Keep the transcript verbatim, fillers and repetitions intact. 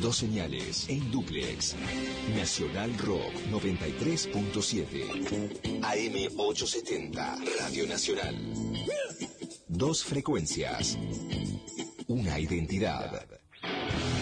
Dos señales en dúplex. Nacional Rock noventa y tres punto siete. A M ochocientos setenta. Radio Nacional. Dos frecuencias. Una identidad.